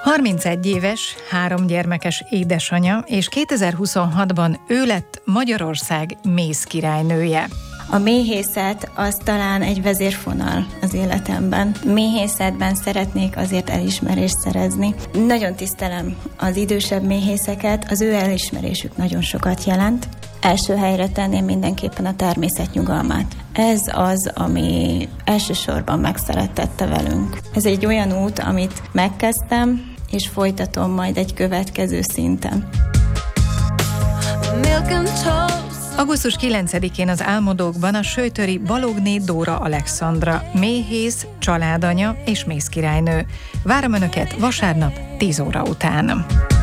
31 éves, 3 gyermekes édesanya, és 2026-ban ő lett Magyarország mézkirálynője. A méhészet az talán egy vezérfonal az életemben. Méhészetben szeretnék azért elismerést szerezni. Nagyon tisztelem az idősebb méhészeket, az ő elismerésük nagyon sokat jelent. Első helyre tenném mindenképpen a természet nyugalmát. Ez az, ami elsősorban megszerettette velünk. Ez egy olyan út, amit megkezdtem, és folytatom majd egy következő szinten. Augusztus 9-én az Álmodókban a söjtöri Balogné Dóra Alexandra, méhész, családanya és mézkirálynő. Várom Önöket vasárnap 10 óra után.